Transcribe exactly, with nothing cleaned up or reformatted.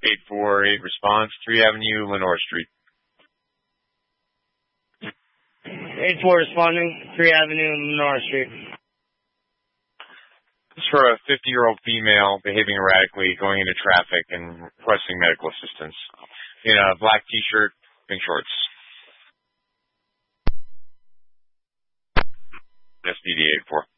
eight four eight response, three Avenue, Lenore Street. eight four responding, three Avenue, Lenore Street. This is for a fifty-year-old female behaving erratically, going into traffic and requesting medical assistance. In a black T-shirt, pink shorts. S D D eight four.